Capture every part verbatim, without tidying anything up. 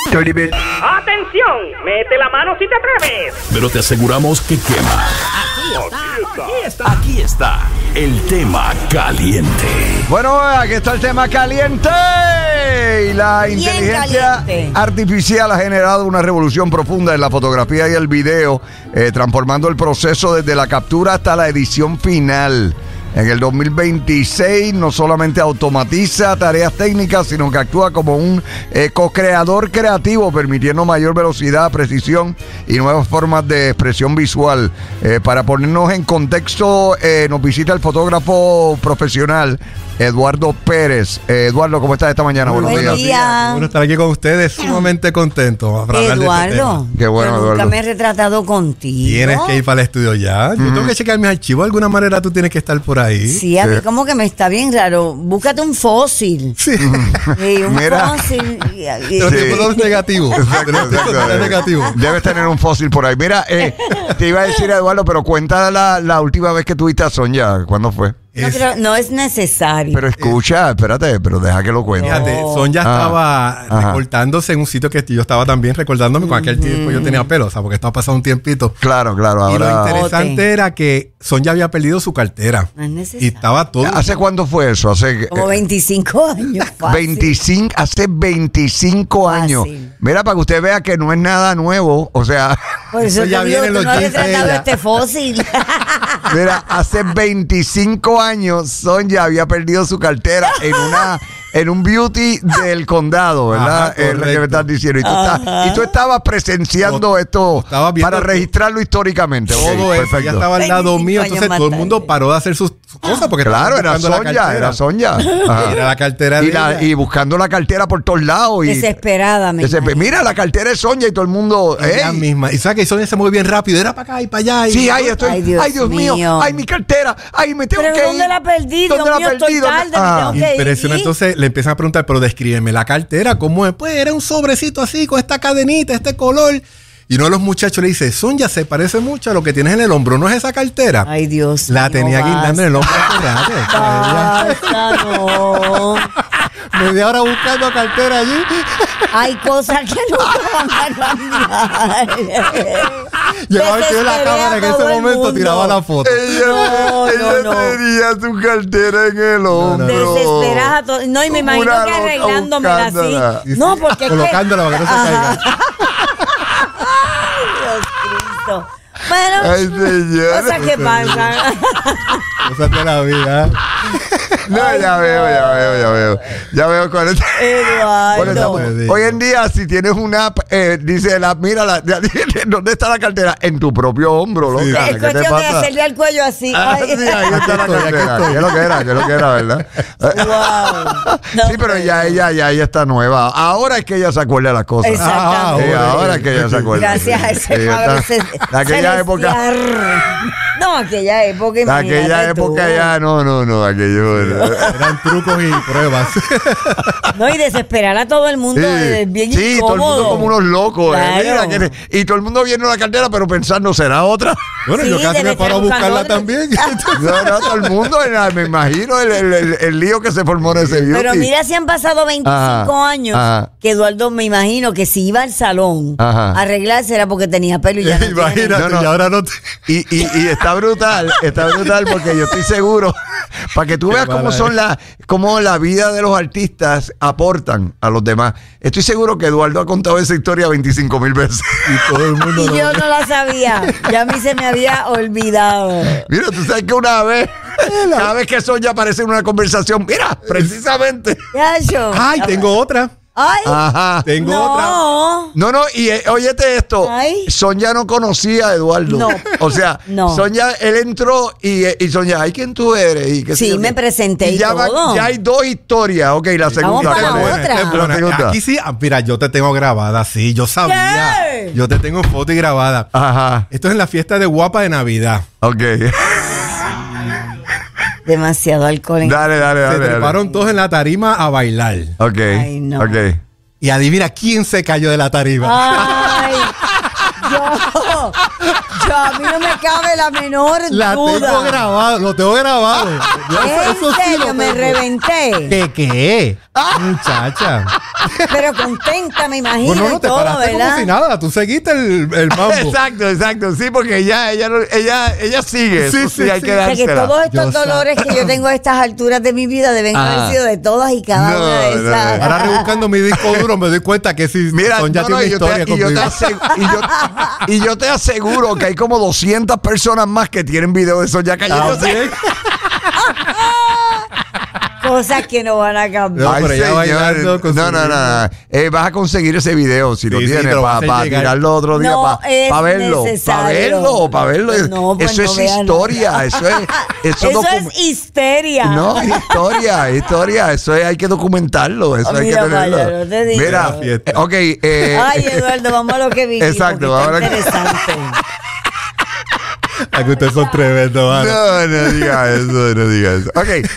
¡Atención! ¡Mete la mano si te atreves! Pero te aseguramos que quema. Aquí está. Aquí está el tema caliente. Bueno, aquí está el tema caliente. Y la Bien inteligencia caliente. artificial ha generado una revolución profunda en la fotografía y el video, eh, transformando el proceso desde la captura hasta la edición final. En el dos mil veintiséis no solamente automatiza tareas técnicas, sino que actúa como un eh, co-creador creativo, permitiendo mayor velocidad, precisión y nuevas formas de expresión visual. Eh, para ponernos en contexto, eh, nos visita el fotógrafo profesional Eduardo Pérez. Eh, Eduardo, ¿cómo estás esta mañana? Buen Buenos días. día. Bueno, estar aquí con ustedes, sumamente contento. para hablar de este Eduardo, tema. Qué bueno, yo nunca Eduardo. me he retratado contigo. Tienes que ir para el estudio ya. Yo tengo que checar mis archivos. De alguna manera tú tienes que estar por ahí. Sí, a mí Sí. como que me está bien raro. Búscate un fósil. Sí. Sí, un Mira. fósil. Y- y- Pero Sí. tipo no es negativo. Exacto, Pero tipo exacto. no es negativo. Debes tener un fósil por ahí. Mira, eh, te iba a decir, Eduardo, pero cuenta la, la última vez que tuviste a Sonia. ¿Cuándo fue? No, Es- creo- no es necesario. Pero escucha, espérate, pero deja que lo cuente. Fíjate, No. Sonia Ah, estaba ajá. recortándose en un sitio que yo estaba también recordándome. Con aquel tiempo yo tenía pelo, o sea, porque estaba pasando un tiempito. Claro, claro, Y lo ahora... interesante Bote. era que Sonia había perdido su cartera. No es necesario. Y estaba todo. ¿Hace cuánto fue eso? Hace Como eh, veinticinco años. Fácil. veinticinco, hace veinticinco años. Fácil. Mira, para que usted vea que no es nada nuevo, o sea, Por eso Eso ya te digo, viene en tú los no has jeans de retratado ella. este fósil. mira, hace veinticinco años Sonia había perdido su cartera en una en un beauty del condado, ¿verdad? Ajá, Es lo que me correcto. estás diciendo. Y tú, estás- y tú estabas presenciando esto estaba viendo para todo. registrarlo históricamente. Ok, Todo eso, ya perfecto. estaba al lado veinticinco mío, años entonces más todo el tarde. mundo paró de hacer sus, sus cosas porque Claro, estaban era buscando la Sonia, cartera. era Sonia. Ajá. Era la cartera de Y, la- ella. y buscando la cartera por todos lados. Y, Desesperada, me Desesper- imagino. Mira, la cartera es Sonia y todo el mundo. Ella ¡ey! misma. Y sabes que Sonia se mueve bien rápido, era para acá y para allá. Y Sí, ay, estoy, ay, Ay, Dios, Dios mío. mío. ay, mi cartera, ay, me tengo Pero que ¿dónde ir. la perdí? Dios ¿Dónde la mío, estoy perdí? ¿Dónde- tarde, me Ah. tengo que ir. Impresiona, entonces le empiezan a preguntar, pero descríbeme la cartera, ¿cómo es? Pues era un sobrecito así, con esta cadenita, este color. Y uno de los muchachos le dice, Sonia, se parece mucho a lo que tienes en el hombro, ¿no es esa cartera? Ay, Dios La mío, tenía guindando en el hombro hace rato. Basta, no. Media hora buscando cartera allí. Hay cosas que nunca van a cambiar. Llegaba el tío de la Desesperé a cámara en ese todo el momento, mundo. tiraba la foto. Ella, No, ella no, no. tenía su cartera en el hombro. Desesperada. to- No, y me Como imagino una que loca arreglándomela buscándola. así. No, porque es que... Colocándola para que no se caiga. Dios Cristo. Bueno, Ay, señor. cosas que pasan. Cosas de la vida. No, ya veo, ya veo, ya veo. Ya veo con esto. Bueno, Eduardo. estamos- hoy en día, si tienes una app, eh, dice el app, mira, la- ¿dónde está la cartera? En tu propio hombro, loca. Sí. Es ¿Qué te cuestión de pasa? hacerle al cuello así. Ah, Ay. sí, ahí está la Aquí estoy, aquí cartera. estoy. ¿Qué es lo que era? ¿Qué es lo que era, verdad? Wow. No, Sí, pero ya ella, ya ella está nueva. Ahora es que ella se acuerda de las cosas. Exactamente. Sí, ahora es que ella se acuerda. Gracias a ese Sí, padre está- ce- de aquella época. celestial. No, aquella época, De imagínate aquella tú. época ya, no, no, no, aquello. Eran trucos y pruebas. No, y desesperar a todo el mundo es bien sí, todo el mundo incómodo. como unos locos. eh, Claro. mira, que- y todo el mundo viendo la cartera, pero pensando, ¿será otra? Bueno, Sí, yo casi debe me paro a estar buscarla buscando también. No, no, todo el mundo, eh, me imagino el, el- el- el lío que se formó en ese beauty. Pero mira si han pasado veinticinco Ajá, años ajá. que Eduardo, me imagino que si iba al salón Ajá. a arreglarse era porque tenía pelo y ya no tiene. Imagínate, No, no. y ahora no te... Y, y, y está brutal, está brutal porque yo estoy seguro, para que tú veas Qué cómo mala son es. la, cómo la vida de los artistas aportan a los demás. Estoy seguro que Eduardo ha contado esa historia veinticinco mil veces. Y todo el mundo Y lo- yo no la sabía. Ya a mí se me había olvidado. Mira, tú sabes que una vez, cada vez que Sonia aparece en una conversación, mira, precisamente. Ya yo. Ay, tengo otra. Ay. Ajá. Tengo otra. No. No, no, y eh, óyete esto. Ay. Sonia no conocía a Eduardo. No. O sea, No. Sonia, él entró y, eh, y Sonia, ay, ¿quién tú eres? Y qué sé Sí, yo me qué. presenté y ya va- todo. ya hay dos historias. Ok, la segunda. para ¿cuál es? otra. Esta es buena. La segunda. Aquí sí, ah, mira, yo te tengo grabada, sí, yo sabía. ¿Qué? Yo te tengo foto y grabada. Ajá. Esto es en la fiesta de Guapa de Navidad. Ok. Demasiado alcohol en... Dale, dale, Se dale. dale. treparon todos en la tarima a bailar. Ok. Ay, no. Ok. Y adivina quién se cayó de la tarima. Ay, yo, yo, a mí no me cabe la menor La duda. tengo grabado, lo tengo grabado. Yo- eso- eso En sí serio, lo me tengo. reventé. ¿Qué qué? Muchacha. Pero contenta, me imagino. Bueno, no te todo, paraste ¿verdad? como si nada. Tú seguiste el, el mambo. Exacto, exacto. Sí, porque ella, ella, no- ella, ella sigue. Sí, Eso sí, hay sí. que O sea, que dársela. todos estos Yo dolores que yo tengo a estas alturas de mi vida deben Ah. haber sido de todas y cada No, una de no, esas. no. Ahora rebuscando mi disco duro me doy cuenta que sí, Mira, Son ya no, no, tiene y, yo historia te, y, yo te conmigo. asegu- y, yo, y yo te aseguro que hay como doscientas personas más que tienen videos de Sonia cayéndose. También. Cosas que no van a cambiar. No, Ay, pero ella señor. bailando con no, su no, no, ritmo. no. Eh, vas a conseguir ese video si lo Sí, sí, tienes te lo para vas a hacer llegar. tirarlo otro día, No para es verlo, para necesario. verlo, para verlo. No, pues eso no es vean historia, nada. eso es, eso, Eso docu- es histeria. No, es historia, es historia, eso es, hay que documentarlo, eso hay que Mira, tenerlo. vaya, no te digo. Mira, Fiesta. eh, ok, eh, Ay, Eduardo, vamos a lo que vinimos. Exacto, que vamos está a lo que- interesante. Ay, que ustedes son tremendos, mano. no, no diga eso, no diga eso. Ok,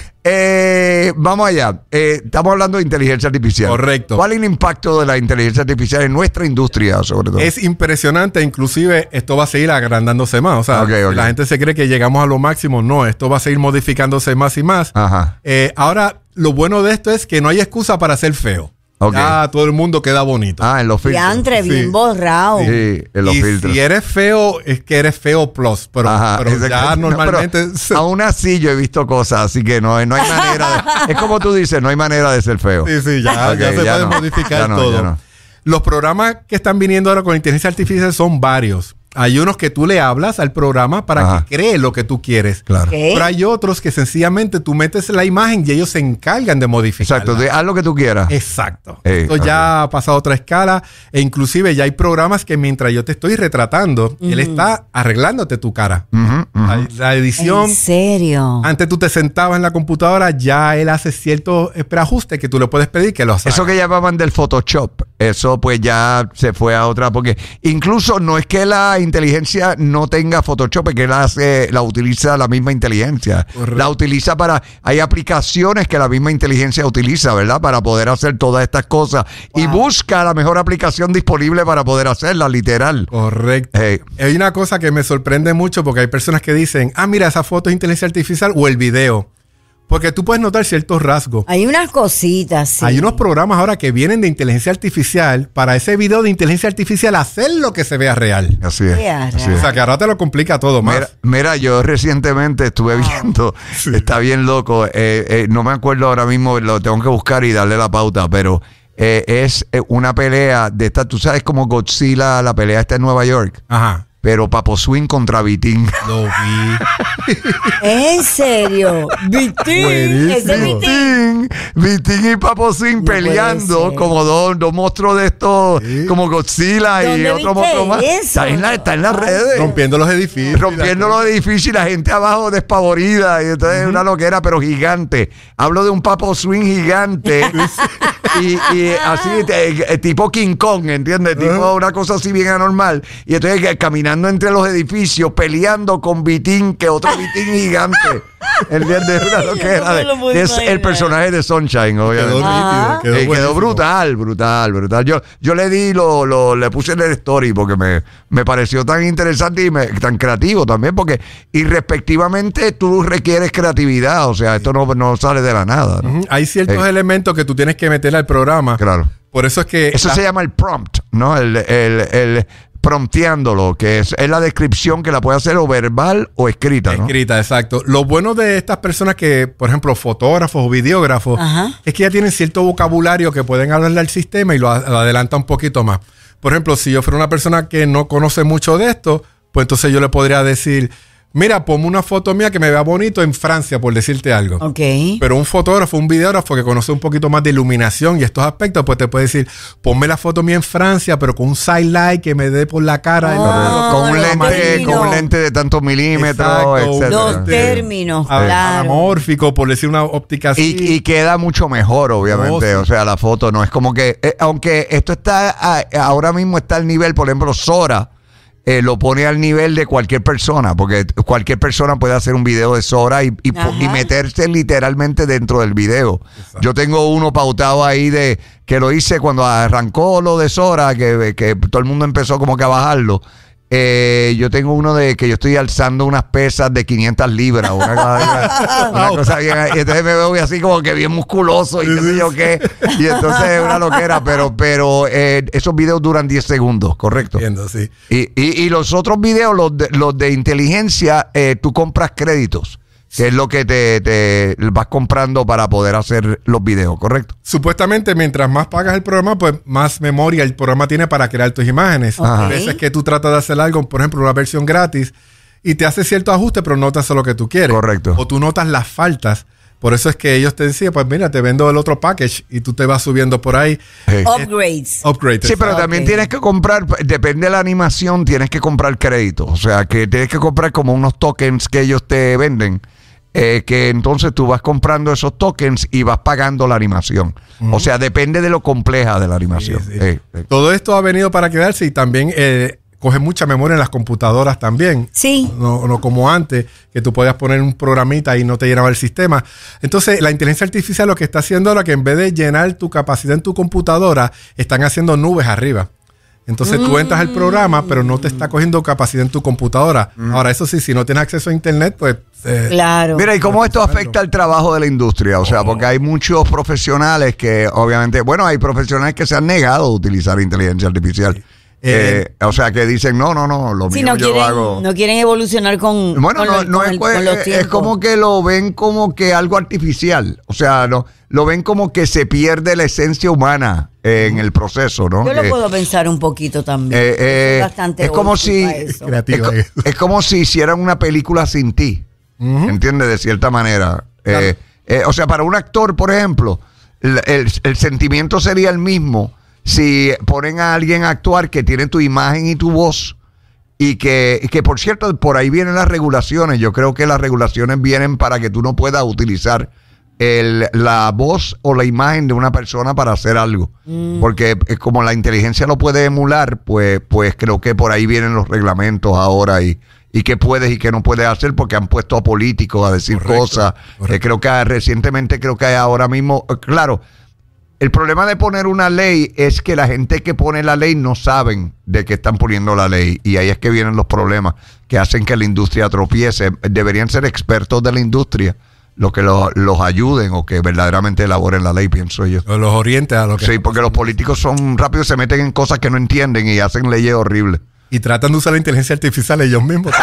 eh, vamos allá. Eh, estamos hablando de inteligencia artificial. Correcto. ¿Cuál es el impacto de la inteligencia artificial en nuestra industria, sobre todo? Es impresionante, inclusive esto va a seguir agrandándose más. O sea, Ok, ok. la gente se cree que llegamos a lo máximo. No, esto va a seguir modificándose más y más. Ajá. Eh, ahora, lo bueno de esto es que no hay excusa para ser feo. Ok. Ya todo el mundo queda bonito. Ah, en los filtros. Diantre, bien Sí. borrado. Sí, en los y filtros. si eres feo, es que eres feo plus. Pero, Ajá, pero exacto. ya No, normalmente... pero aún así yo he visto cosas, así que no, no hay manera de, es como tú dices, no hay manera de ser feo. Sí, sí, ya, Ok, ya se ya puede no, modificar ya no, todo. ya no. Los programas que están viniendo ahora con inteligencia artificial son varios. Hay unos que tú le hablas al programa para Ajá. que cree lo que tú quieres. Claro. Ok. Pero hay otros que sencillamente tú metes la imagen y ellos se encargan de modificarla. Exacto, de- haz lo que tú quieras. Exacto. Eh, Esto ok. ya ha pasado a otra escala e inclusive ya hay programas que mientras yo te estoy retratando, él está arreglándote tu cara. Ujú, ujú. La, la edición, ¿En serio? antes tú te sentabas en la computadora, ya él hace ciertos eh, preajustes que tú le puedes pedir que los haga. Eso que llamaban del Photoshop, eso pues ya se fue a otra, porque incluso no es que la inteligencia no tenga Photoshop, es que la hace, la utiliza la misma inteligencia. Correcto. La utiliza para, hay aplicaciones que la misma inteligencia utiliza, ¿verdad? Para poder hacer todas estas cosas. Y busca la mejor aplicación disponible para poder hacerla, literal. Correcto. Hey. Hay una cosa que me sorprende mucho porque hay personas que dicen, ah, mira, esa foto es inteligencia artificial o el video. Porque tú puedes notar ciertos rasgos. Hay unas cositas, sí. Hay unos programas ahora que vienen de inteligencia artificial para ese video de inteligencia artificial hacer lo que se vea real. Así es. Qué así arra. O es. sea, que ahora te lo complica todo más. Mira, mira, yo recientemente estuve viendo, está bien loco, eh, eh, no me acuerdo ahora mismo, lo tengo que buscar y darle la pauta, pero eh, es eh, una pelea de esta, tú sabes como Godzilla, la pelea está en Nueva York, Ajá. pero Papo Swing contra Vitín. Lo vi. ¿Es en serio? Vitín. Buenísimo. Ese Vitín. Vitín, Vitín y Papo Swing No puede peleando ser. como dos, dos monstruos de estos, Sí. como Godzilla y ¿Dónde otro viste monstruo más. eso? Está en, la, está en las Ay. redes. Rompiendo los edificios. Rompiendo los edificios y la gente abajo despavorida. Y entonces es una loquera, pero gigante. Hablo de un Papo Swing gigante. y, y así, te- tipo King Kong, ¿entiendes? Tipo una cosa así bien anormal. Y entonces que caminando entre los edificios, peleando con Vitín, que otro Vitín gigante. ¿Entiendes? Una loquera. no me de- lo puedo es imaginar. el personaje de Sunshine, Quedó obviamente. Ajá. nítido. Quedó, Eh, quedó buenísimo. brutal, brutal, brutal. Yo, yo le di, lo, lo, le puse en el story porque me, me pareció tan interesante y me- tan creativo también, porque irrespectivamente tú requieres creatividad, o sea, esto no, no sale de la nada, ¿no? Ujú. Hay ciertos Eh. elementos que tú tienes que meterle al programa. Claro. Por eso es que... Eso la- se llama el prompt, ¿no? El, el, el prompteándolo, que es, es la descripción que la puede hacer o verbal o escrita, ¿no? Escrita, exacto. Lo bueno de estas personas que, por ejemplo, fotógrafos o videógrafos, Ajá. es que ya tienen cierto vocabulario que pueden hablarle al sistema y lo, a- lo adelanta un poquito más. Por ejemplo, si yo fuera una persona que no conoce mucho de esto, pues entonces yo le podría decir, mira, ponme una foto mía que me vea bonito en Francia, por decirte algo. Ok. Pero un fotógrafo, un videógrafo que conoce un poquito más de iluminación y estos aspectos, pues te puede decir, ponme la foto mía en Francia, pero con un sidelight que me dé por la cara. Ah, con, un los lente, términos. con un lente de tantos milímetros, Exacto. etcétera. Los Sí. términos, a- claro. Anamórfico, por decir una óptica así. Y, y queda mucho mejor, obviamente. Oh, sí. O sea, la foto no es como que. eh, aunque esto está. a- ahora mismo está al nivel, por ejemplo, Sora. eh, lo pone al nivel de cualquier persona, porque cualquier persona puede hacer un video de Sora y, y, Ajá. y meterse literalmente dentro del video. Yo tengo uno pautado ahí de que lo hice cuando arrancó lo de Sora, que, que todo el mundo empezó como que a bajarlo. Eh, yo tengo uno de que yo estoy alzando unas pesas de quinientas libras, una, cosa, una cosa bien, y entonces me veo así como que bien musculoso y qué sé yo qué, y entonces es una loquera, pero, pero eh, esos videos duran diez segundos, ¿correcto? Entiendo, sí. Y, y, y los otros videos, los de, los de inteligencia, eh, tú compras créditos, que es lo que te, te vas comprando para poder hacer los videos, ¿correcto? Supuestamente, mientras más pagas el programa, pues más memoria el programa tiene para crear tus imágenes. Ajá. A veces que tú tratas de hacer algo, por ejemplo, una versión gratis, y te hace ciertos ajustes, pero no te hace lo que tú quieres. Correcto. O tú notas las faltas. Por eso es que ellos te decían, pues mira, te vendo el otro package y tú te vas subiendo por ahí. Sí. Upgrades. Upgrade. Sí, pero también Ok. tienes que comprar, depende de la animación, tienes que comprar créditos. O sea, que tienes que comprar como unos tokens que ellos te venden. Eh, que entonces tú vas comprando esos tokens y vas pagando la animación. Uh-huh. O sea, depende de lo compleja de la animación. Sí, sí. Eh, eh. Todo esto ha venido para quedarse y también eh, coge mucha memoria en las computadoras también. Sí. No, no como antes, que tú podías poner un programita y no te llenaba el sistema. Entonces, la inteligencia artificial lo que está haciendo ahora, que en vez de llenar tu capacidad en tu computadora, están haciendo nubes arriba. Entonces mm. tú entras al programa, pero no te está cogiendo capacidad en tu computadora. Mm. Ahora, eso sí, si no tienes acceso a internet, pues... Eh, claro. Mira, ¿y cómo esto afecta al trabajo de la industria? O sea, porque hay muchos profesionales que obviamente... Bueno, hay profesionales que se han negado a utilizar inteligencia artificial. Sí. Eh, eh, o sea, que dicen, no, no, no, lo sí, mío no yo quieren, hago... No quieren evolucionar con, bueno, con, no, los, no con, es, el, pues, con los es, tiempos. es como que lo ven como que algo artificial. O sea, lo, lo ven como que se pierde la esencia humana eh, en el proceso, ¿no? Yo lo eh, puedo pensar un poquito también. Eh, eh, Soy bastante es como si es, creativo, es, es como si hicieran una película sin ti. Uh-huh. ¿Entiendes? De cierta manera. Claro. Eh, eh, o sea, para un actor, por ejemplo, el, el, el sentimiento sería el mismo si ponen a alguien a actuar que tiene tu imagen y tu voz. Y que, y que, por cierto, por ahí vienen las regulaciones. Yo creo que las regulaciones vienen para que tú no puedas utilizar el, la voz o la imagen de una persona para hacer algo. Mm. Porque eh, como la inteligencia lo puede emular, pues, pues creo que por ahí vienen los reglamentos ahora y, y qué puedes y qué no puedes hacer, porque han puesto a políticos a decir correcto, cosas. Correcto. Eh, creo que recientemente, creo que ahora mismo, eh, claro, el problema de poner una ley es que la gente que pone la ley no saben de qué están poniendo la ley. Y ahí es que vienen los problemas que hacen que la industria tropiece. Deberían ser expertos de la industria los que lo, los ayuden o que verdaderamente elaboren la ley, pienso yo. O los orientes a lo que... Sí, porque los políticos son rápidos, se meten en cosas que no entienden y hacen leyes horribles. Y tratan de usar la inteligencia artificial ellos mismos.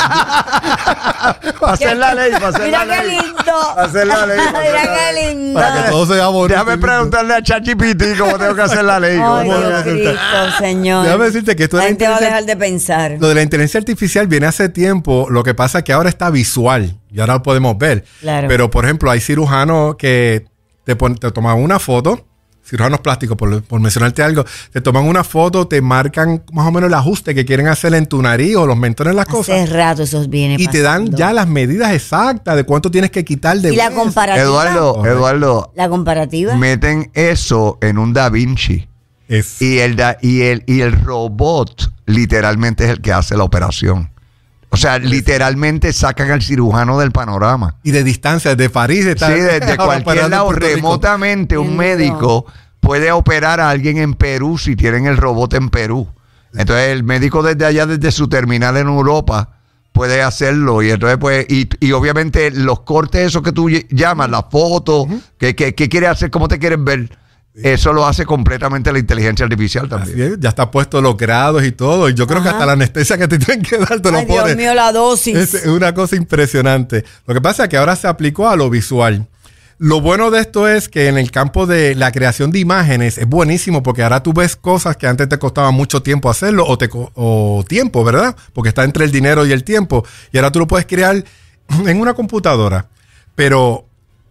Para hacer la ley, para hacer Mira la qué ley. lindo. Para hacer la ley. Mira qué lindo. Para que todo sea bonito. Déjame preguntarle a ChatGPT cómo tengo que hacer la ley. Ay, Dios Cristo, Señor. Déjame decirte que esto la de gente va a dejar de pensar. Lo de la inteligencia artificial viene hace tiempo. Lo que pasa es que ahora está visual y ahora lo podemos ver. Claro. Pero, por ejemplo, hay cirujanos que te, pon, te toman una foto. Cirujanos plásticos, por, por mencionarte algo, te toman una foto, te marcan más o menos el ajuste que quieren hacer en tu nariz o los mentones, las Hace cosas. Hace rato eso viene Y pasando. te dan ya las medidas exactas de cuánto tienes que quitar de ¿Y la hueso. comparativa? Eduardo, Eduardo. ¿La comparativa? Meten eso en un Da Vinci. Es. Y el, da, y, el, y el robot literalmente es el que hace la operación. O sea, literalmente sacan al cirujano del panorama. Y de distancia, desde París. De sí, desde cualquier lado, remotamente un médico puede operar a alguien en Perú si tienen el robot en Perú. Entonces el médico desde allá, desde su terminal en Europa, puede hacerlo. Y entonces pues, y, y obviamente los cortes, esos que tú llamas, la foto, uh-huh. que, que, que quieres hacer, cómo te quieres ver. Eso lo hace completamente la inteligencia artificial también. Así es, ya está puesto los grados y todo. Y yo creo Ajá. que hasta la anestesia que te tienen que dar te Ay, lo pones. Dios mío, la dosis. Es una cosa impresionante. Lo que pasa es que ahora se aplicó a lo visual. Lo bueno de esto es que en el campo de la creación de imágenes es buenísimo porque ahora tú ves cosas que antes te costaba mucho tiempo hacerlo o, te, o tiempo, ¿verdad? Porque está entre el dinero y el tiempo. Y ahora tú lo puedes crear en una computadora. Pero...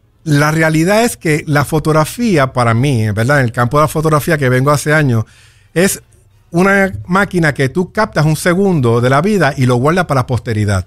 la realidad es que la fotografía, para mí, ¿verdad? En el campo de la fotografía que vengo hace años, es una máquina que tú captas un segundo de la vida y lo guardas para la posteridad.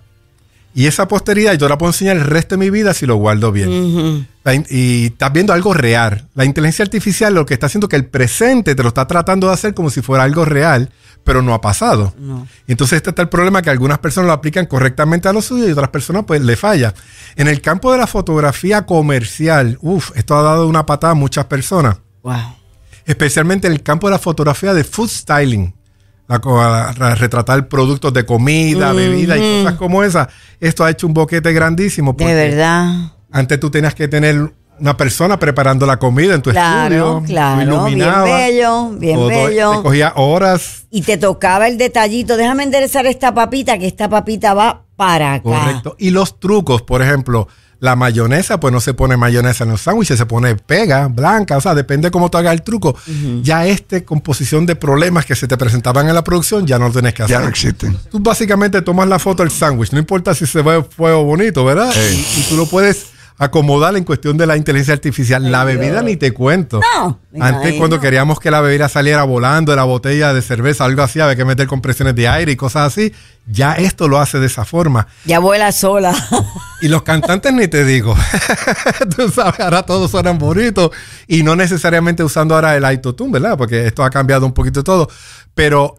Y esa posteridad yo la puedo enseñar el resto de mi vida si lo guardo bien. Uh-huh. La, y estás viendo algo real. La inteligencia artificial lo que está haciendo es que el presente te lo está tratando de hacer como si fuera algo real, pero no ha pasado. No. Y entonces este está el problema, que algunas personas lo aplican correctamente a lo suyo y otras personas pues le falla. En el campo de la fotografía comercial, uff, esto ha dado una patada a muchas personas. Wow. Especialmente en el campo de la fotografía de food styling. la, la, la, retratar productos de comida, mm-hmm. bebida y cosas como esas. Esto ha hecho un boquete grandísimo. De verdad. Antes tú tenías que tener una persona preparando la comida en tu claro, estudio. Claro, claro. Bien bello, bien todo, bello. Te cogía horas. Y te tocaba el detallito. Déjame enderezar esta papita, que esta papita va para acá. Correcto. Y los trucos, por ejemplo, la mayonesa, pues no se pone mayonesa en los sándwiches, se pone pega, blanca. O sea, depende cómo tú hagas el truco. Uh-huh. Ya este composición de problemas que se te presentaban en la producción, ya no lo tienes que hacer. Ya no existen. Tú básicamente tomas la foto del sándwich. No importa si se ve fuego bonito, ¿verdad? Hey. Y, y tú lo puedes acomodar en cuestión de la inteligencia artificial. Ay, la bebida Dios. Ni te cuento. No. Antes, cuando no. queríamos que la bebida saliera volando de la botella de cerveza, algo así, había que meter compresiones de aire y cosas así. Ya esto lo hace de esa forma. Ya vuela sola. Y los cantantes ni te digo. Tú sabes, ahora todos suenan bonitos. Y no necesariamente usando ahora el autotune, ¿verdad? Porque esto ha cambiado un poquito todo. Pero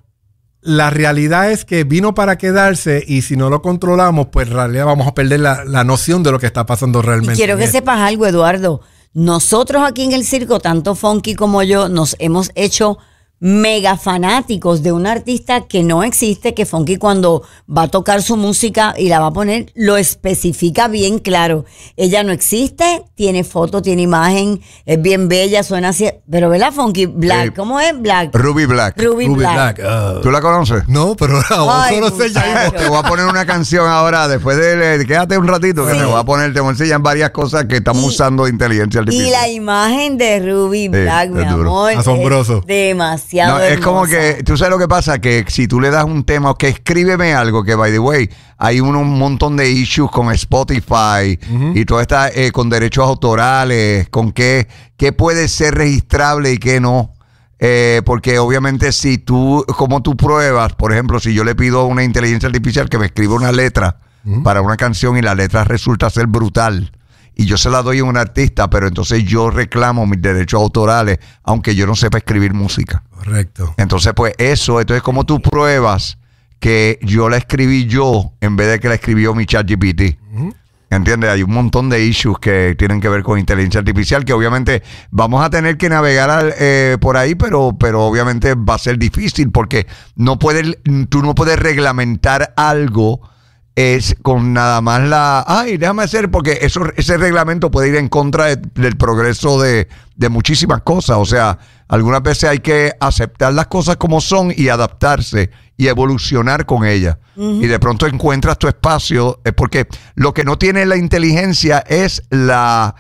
la realidad es que vino para quedarse y si no lo controlamos, pues en realidad vamos a perder la, la noción de lo que está pasando realmente. Y quiero que sepas algo, Eduardo. Nosotros aquí en el circo, tanto Funky como yo, nos hemos hecho mega fanáticos de un artista que no existe, que Funky cuando va a tocar su música y la va a poner, lo especifica bien claro. Ella no existe, tiene foto, tiene imagen, es bien bella, suena así, pero ¿verdad, Funky? Black, eh, ¿cómo es? Black. Ruby Black. Ruby, Ruby Black. Black. Uh, ¿Tú la conoces? No, pero la voy a conocer ya. Te voy a poner una canción ahora, después de, quédate un ratito, sí. que te voy a poner, te voy a enseñar varias cosas que estamos y, usando de inteligencia artificial. Y la imagen de Ruby Black, sí, mi amor, asombroso. Es demasiado No, es hermosa. como que, tú sabes lo que pasa, que si tú le das un tema, que escríbeme algo, que by the way, hay un, un montón de issues con Spotify uh-huh. y todo está eh, con derechos autorales, con qué, qué puede ser registrable y qué no. Eh, porque obviamente si tú, como tú pruebas, por ejemplo, si yo le pido a una inteligencia artificial que me escriba una letra uh-huh. para una canción y la letra resulta ser brutal, y yo se la doy a un artista, pero entonces yo reclamo mis derechos autorales, aunque yo no sepa escribir música. Correcto. Entonces, pues eso, entonces como tú pruebas que yo la escribí yo en vez de que la escribió mi ChatGPT. Uh-huh. ¿Entiendes? Hay un montón de issues que tienen que ver con inteligencia artificial que obviamente vamos a tener que navegar eh, por ahí, pero, pero obviamente va a ser difícil porque no puedes, tú no puedes reglamentar algo es con nada más la... Ay, déjame hacer, porque eso, ese reglamento puede ir en contra de, del progreso de, de muchísimas cosas. O sea, algunas veces hay que aceptar las cosas como son y adaptarse y evolucionar con ellas. Uh-huh. Y de pronto encuentras tu espacio, eh, porque lo que no tiene la inteligencia es la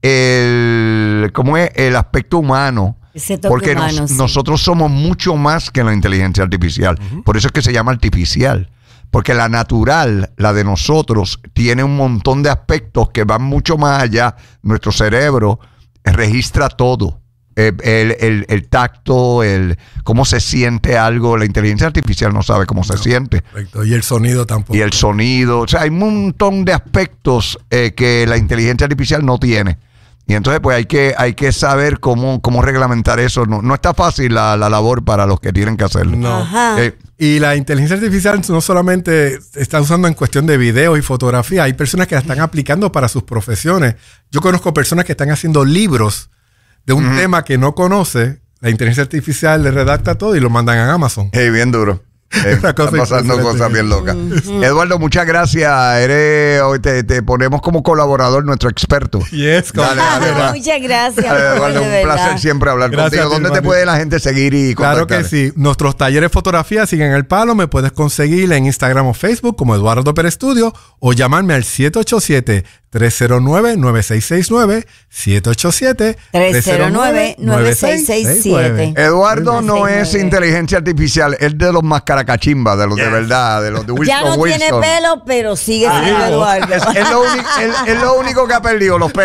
el, ¿cómo es? El aspecto humano. Ese toque porque humano, nos, sí. nosotros somos mucho más que la inteligencia artificial. Uh-huh. Por eso es que se llama artificial. Porque la natural, la de nosotros, tiene un montón de aspectos que van mucho más allá. Nuestro cerebro registra todo. El, el, el, el tacto, el cómo se siente algo. La inteligencia artificial no sabe cómo se no, siente. Correcto. Y el sonido tampoco. Y el sonido. O sea, hay un montón de aspectos eh, que la inteligencia artificial no tiene. Y entonces pues hay que, hay que saber cómo, cómo reglamentar eso. No, no está fácil la, la labor para los que tienen que hacerlo. No. Eh, y la inteligencia artificial no solamente está usando en cuestión de video y fotografía. Hay personas que la están aplicando para sus profesiones. Yo conozco personas que están haciendo libros de un uh-huh. tema que no conoce. La inteligencia artificial le redacta todo y lo mandan a Amazon. Hey, bien duro. Eh, están pasando cosas bien locas. Uh-huh. Eduardo, muchas gracias. Eres, hoy te, te ponemos como colaborador, nuestro experto. Yes, dale, dale, dale. Muchas gracias. Eduardo, un placer siempre hablar gracias contigo. ¿Dónde ti, te puede la gente seguir y contactar? Claro que sí. Nuestros talleres de fotografía siguen el palo. Me puedes conseguir en Instagram o Facebook como Eduardo Pérez Studio o llamarme al siete ocho siete, tres cero nueve, nueve seis seis nueve, siete ocho siete, tres cero nueve, nueve seis seis siete. Eduardo no es inteligencia artificial, es de los más caracachimbas, de los yes. de verdad, de los de Wilson. Ya no Wilson. tiene pelo, pero sigue siendo ah, Eduardo. Es, es, lo único, es, es lo único que ha perdido, los pelos.